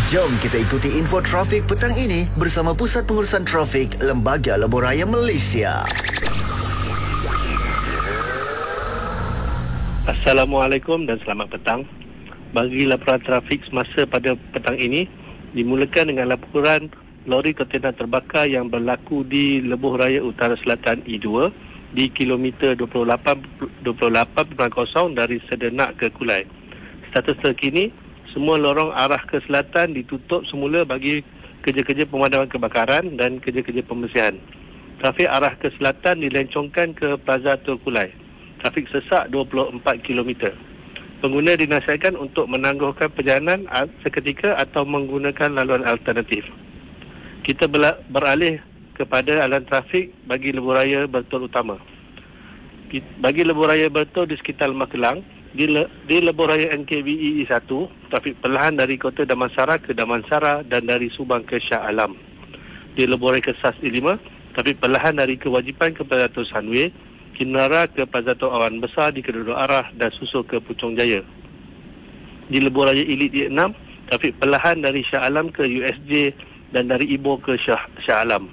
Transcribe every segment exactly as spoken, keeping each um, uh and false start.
Jom kita ikuti info trafik petang ini bersama Pusat Pengurusan Trafik Lembaga Lebuh Raya Malaysia. Assalamualaikum dan selamat petang. Bagi laporan trafik semasa pada petang ini, dimulakan dengan laporan lori kontena terbakar yang berlaku di Lebuh Raya Utara Selatan I dua di kilometer dua puluh lapan titik kosong dari Sedenak ke Kulai. Status terkini, semua lorong arah ke selatan ditutup semula bagi kerja-kerja pemadaman kebakaran dan kerja-kerja pembersihan. Trafik arah ke selatan dilencongkan ke Plaza Tol Kulai. Trafik sesak dua puluh empat kilometer. Pengguna dinasihatkan untuk menangguhkan perjalanan seketika atau menggunakan laluan alternatif. Kita beralih kepada aliran trafik bagi lebuh raya Bertol utama. Bagi lebuh raya Bertol di sekitar Makelang, di, le, di lebuh raya N K B E I satu, trafik perlahan dari kota Damansara ke Damansara dan dari Subang ke Shah Alam. Di lebuh raya Kesas I lima, trafik perlahan dari Kewajipan ke Plaza Tol Sunway, Kinara ke Plaza Tol Awan Besar di kedua-dua arah dan susul ke Puchong Jaya. Di lebuh raya Elite I enam, trafik perlahan dari Shah Alam ke U S J dan dari Ipoh ke Shah, Shah Alam.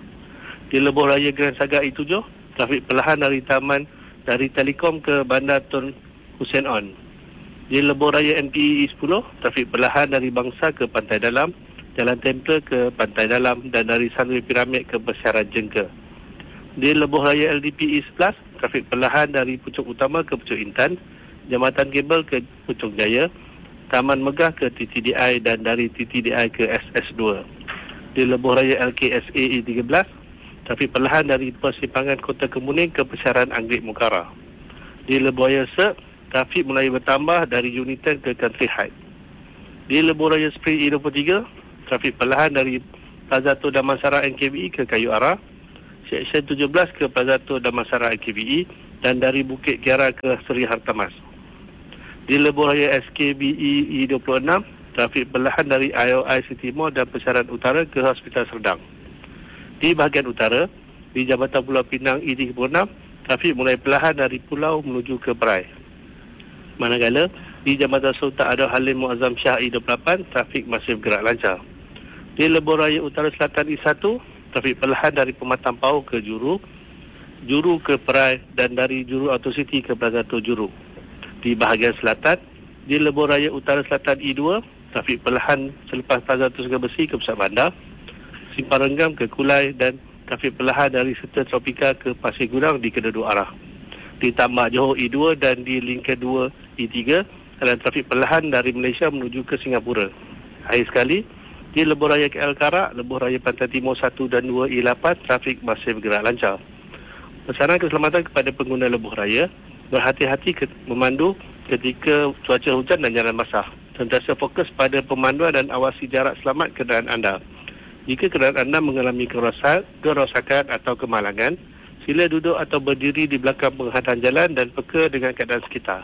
Di lebuh raya Grand Saga I tujuh, trafik perlahan dari Taman dari Telekom ke Bandar Tun Hussein On. Di lebuh raya N P E I sepuluh, trafik perlahan dari Bangsa ke Pantai Dalam, Jalan Templer ke Pantai Dalam dan dari Sunway Piramid ke Bersyarat Jengka. Di lebuh raya L D P E sebelas, trafik perlahan dari Pucuk Utama ke Pucuk Intan, Jambatan Kabel ke Pucuk Jaya, Taman Megah ke T T D I dan dari T T D I ke S S dua. Di lebuh raya L K S A I tiga belas, trafik perlahan dari Persimpangan Kota Kemuning ke Persiaran Anggrek Mukara. Di lebuh raya Sek, trafik mulai bertambah dari Unitan ke Country Heights. Di lebuh raya Spring I dua puluh tiga, trafik perlahan dari Plaza Tol Damansara N K B E ke Kayu Ara, Seksyen tujuh belas ke Plaza Tol Damansara N K B E dan dari Bukit Kiara ke Seri Hartamas. Di lebuh raya S K B E I dua puluh enam, trafik perlahan dari I O I City Mall dan Persiaran Utara ke Hospital Serdang. Di bahagian utara, di Jambatan Pulau Pinang I tiga puluh enam, trafik mulai perlahan dari pulau menuju ke Perai. Manakala, di Jambatan Sultan Adol Halim Muazzam Shah I dua puluh lapan, trafik masih bergerak lancar. Di lebuh raya Utara Selatan I satu, trafik perlahan dari Pematang Pau ke Juru, Juru ke Perai dan dari Juru Auto City ke Plaza Tol Juru. Di bahagian selatan, di lebuh raya Utara Selatan I dua, trafik perlahan selepas Plaza Tol Sungai Besi ke Pusat Bandar, Simpang Renggam ke Kulai dan trafik perlahan dari Serta Tropika ke Pasir Gudang di kedua-dua arah. Di Tambak Johor I dua dan di Lingkar dua I tiga, aliran trafik perlahan dari Malaysia menuju ke Singapura. Akhir sekali, di lebuh raya K L Karak, lebuh raya Pantai Timur satu dan dua I lapan, trafik masih bergerak lancar. Pesanan keselamatan kepada pengguna lebuh raya, berhati-hati ke, memandu ketika cuaca hujan dan jalan basah. Sentiasa fokus pada pemanduan dan awasi jarak selamat kenderaan anda. Jika kenderaan anda mengalami kerosakan, kerosakan atau kemalangan, sila duduk atau berdiri di belakang penghadang jalan dan peka dengan keadaan sekitar.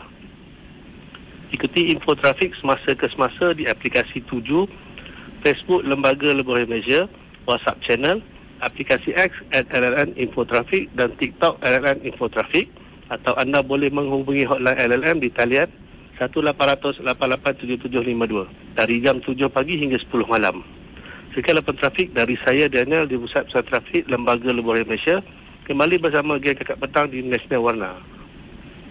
Ikuti info trafik semasa ke semasa di aplikasi tujuh, Facebook Lembaga Lebuh Raya Malaysia, WhatsApp channel, aplikasi X at L L N Info Trafik dan TikTok L L N Info Trafik, atau anda boleh menghubungi hotline L L M di talian satu lapan kosong kosong lapan lapan tujuh tujuh lima dua dari jam tujuh pagi hingga sepuluh malam. Sekian laporan trafik dari saya Daniel di Pusat Pusat Trafik Lembaga Lebuh Raya Malaysia. Kembali bersama Geng Kakak Petang di Nasional Warna.